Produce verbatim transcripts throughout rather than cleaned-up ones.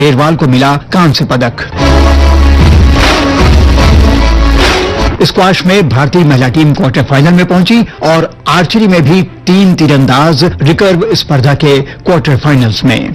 अग्रवाल को मिला कांस्य पदक। स्क्वाश में भारतीय महिला टीम क्वार्टर फाइनल में पहुंची और आर्चरी में भी तीन तीरंदाज रिकर्व स्पर्धा के क्वार्टर फाइनल्स में।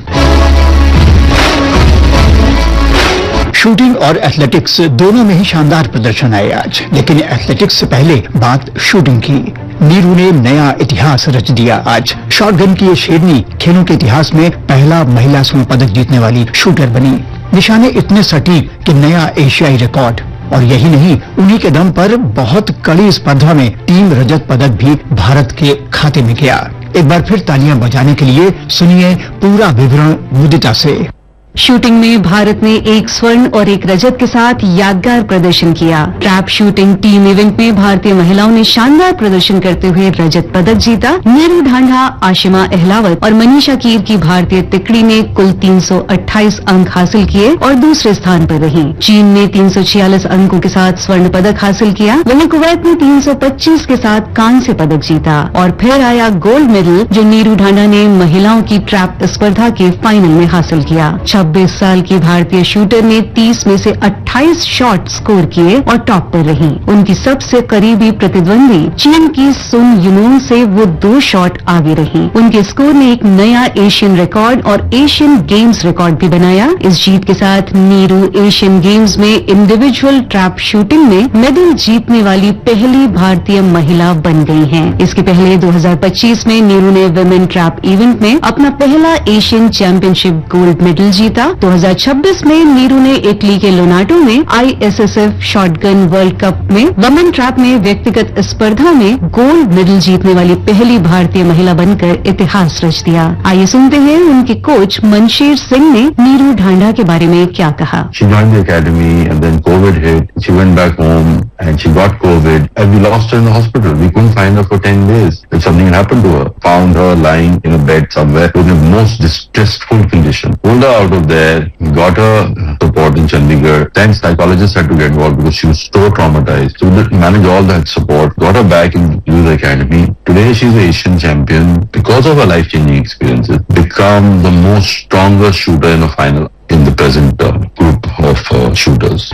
शूटिंग और एथलेटिक्स दोनों में ही शानदार प्रदर्शन आए आज, लेकिन एथलेटिक्स से पहले बात शूटिंग की। नीरू ने नया इतिहास रच दिया आज। शॉटगन की ये शेरनी खेलों के इतिहास में पहला महिला स्वर्ण पदक जीतने वाली शूटर बनी। निशाने इतने सटीक कि नया एशियाई रिकॉर्ड, और यही नहीं, उन्हीं के दम पर बहुत कड़ी स्पर्धा में टीम रजत पदक भी भारत के खाते में गया। एक बार फिर तालियां बजाने के लिए सुनिए पूरा विवरण मुदिता से। शूटिंग में भारत ने एक स्वर्ण और एक रजत के साथ यादगार प्रदर्शन किया। ट्रैप शूटिंग टीम इवेंट में भारतीय महिलाओं ने शानदार प्रदर्शन करते हुए रजत पदक जीता। नीरू ढांढा, आशिमा अहलावत और मनीषा कीर की भारतीय तिकड़ी ने कुल तीन सौ अट्ठाईस अंक हासिल किए और दूसरे स्थान पर रही। चीन ने तीन सौ छियालीस अंकों के साथ स्वर्ण पदक हासिल किया, वहीं कुवैत ने तीन सौ पच्चीस के साथ कांस्य पदक जीता। और फिर आया गोल्ड मेडल, जो नीरू ढांढा ने महिलाओं की ट्रैप स्पर्धा के फाइनल में हासिल किया। छब्बीस साल की भारतीय शूटर ने तीस में से अट्ठाईस शॉट स्कोर किए और टॉप पर रही। उनकी सबसे करीबी प्रतिद्वंदी चीन की सुन युनोंग से वो दो शॉट आगे रही। उनके स्कोर ने एक नया एशियन रिकॉर्ड और एशियन गेम्स रिकॉर्ड भी बनाया। इस जीत के साथ नीरू एशियन गेम्स में इंडिविजुअल ट्रैप शूटिंग में मेडल जीतने वाली पहली भारतीय महिला बन गई हैं। इसके पहले दो हज़ार पच्चीस में नीरू ने विमेन ट्रैप इवेंट में अपना पहला एशियन चैंपियनशिप गोल्ड मेडल जीता। दो हज़ार छब्बीस में नीरू ने इटली के लोनाटो में आईएसएसएफ शॉटगन वर्ल्ड कप में वुमेन ट्रैप में व्यक्तिगत स्पर्धा में गोल्ड मेडल जीतने वाली पहली भारतीय महिला बनकर इतिहास रच दिया। आइए सुनते हैं उनके कोच मनशीर सिंह ने नीरू ढांढा के बारे में क्या कहा। She joined the academy and then COVID hit. She went back home and she got COVID and we lost her in the hospital. We couldn't find her for ten days. And something happened to her. Found her lying in a bed somewhere in the most distressful condition. Pulled her out of there. Got her support in Chandigarh. Then psychologists had to get involved because she was so traumatized. So we managed all that support. Got her back into the academy. Today she's the Asian champion because of her life-changing experiences. Become the most strongest shooter in a final in the present uh, group of uh, shooters.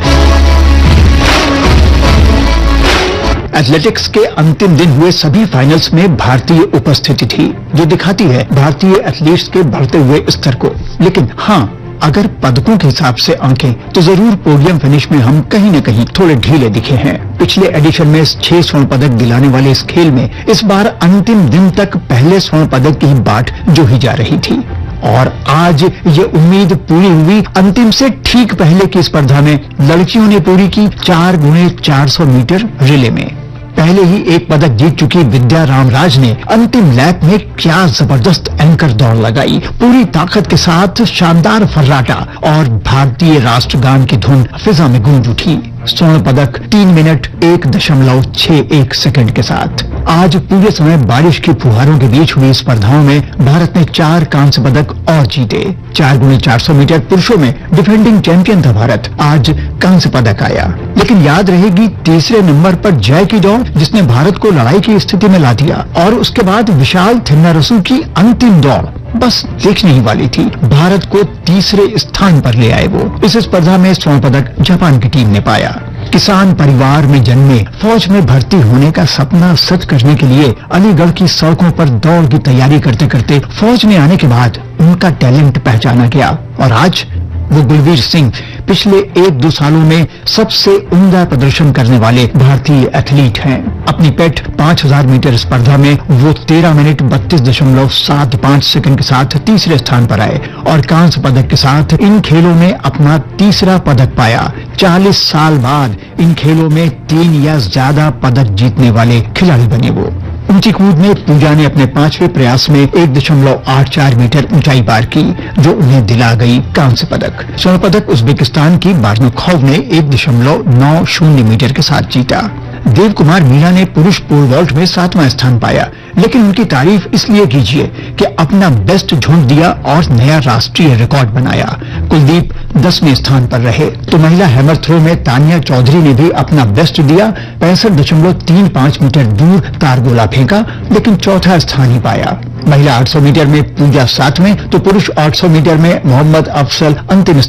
Athletics के अंतिम दिन हुए सभी finals में भारतीय उपस्थिति थी, जो दिखाती है भारतीय एथलीट्स के बढ़ते हुए स्तर को। लेकिन हाँ, अगर पदकों के हिसाब से आंकें तो जरूर पोडियम फिनिश में हम कहीं न कहीं थोड़े ढीले दिखे हैं। पिछले एडिशन में छह स्वर्ण पदक दिलाने वाले इस खेल में इस बार अंतिम दिन तक पहले स्वर्ण पदक की ही बाट जोही जा रही थी, और आज ये उम्मीद पूरी हुई। अंतिम से ठीक पहले की स्पर्धा में लड़कियों ने पूरी की चार गुणे चार सौ मीटर रिले में। पहले ही एक पदक जीत चुकी विद्या रामराज ने अंतिम लैप में क्या जबरदस्त एंकर दौड़ लगाई। पूरी ताकत के साथ शानदार फर्राटा और भारतीय राष्ट्रगान की धुन फिजा में गूंज उठी। स्वर्ण पदक तीन मिनट एक दशमलव छह एक सेकंड के साथ। आज पूरे समय बारिश की फुहारों के बीच हुई स्पर्धाओं में भारत ने चार कांस्य पदक और जीते। चार गुणे चार सौ मीटर पुरुषों में डिफेंडिंग चैंपियन था भारत, आज कांस्य पदक आया। लेकिन याद रहेगी तीसरे नंबर पर जय की दौड़, जिसने भारत को लड़ाई की स्थिति में ला दिया, और उसके बाद विशाल थिन्नारसू की अंतिम दौड़ बस देखने ही वाली थी। भारत को तीसरे स्थान पर ले आए वो। इस स्पर्धा में स्वर्ण पदक जापान की टीम ने पाया। किसान परिवार में जन्मे, फौज में भर्ती होने का सपना सच करने के लिए अलीगढ़ की सड़कों पर दौड़ की तैयारी करते करते फौज में आने के बाद उनका टैलेंट पहचाना गया, और आज वो गुलवीर सिंह पिछले एक दो सालों में सबसे उम्दा प्रदर्शन करने वाले भारतीय एथलीट हैं। अपनी पेट पांच हज़ार मीटर स्पर्धा में वो तेरह मिनट बत्तीस दशमलव सात पांच सेकंड के साथ तीसरे स्थान पर आए और कांस्य पदक के साथ इन खेलों में अपना तीसरा पदक पाया। चालीस साल बाद इन खेलों में तीन या ज्यादा पदक जीतने वाले खिलाड़ी बने वो। ऊंची कूद में पूजा ने अपने पांचवें प्रयास में एक दशमलव आठ चार मीटर ऊंचाई पार की, जो उन्हें दिला गई कांस्य पदक। स्वर्ण पदक उज्बेकिस्तान की बार्नुखोव ने एक दशमलव नौ शून्य मीटर के साथ जीता। देव कुमार मीणा ने पुरुष पोल वॉल्ट में सातवां स्थान पाया, लेकिन उनकी तारीफ इसलिए कीजिए कि अपना बेस्ट झोंक दिया और नया राष्ट्रीय रिकॉर्ड बनाया। कुलदीप दसवें स्थान पर रहे, तो महिला हैमर थ्रो में तानिया चौधरी ने भी अपना बेस्ट दिया। पैंसठ दशमलव तीन पांच मीटर दूर तारगोला फेंका, लेकिन चौथा स्थान ही पाया। महिला आठ सौ मीटर में पूजा सातवें, तो पुरुष आठ सौ मीटर में मोहम्मद अफसल अंतिम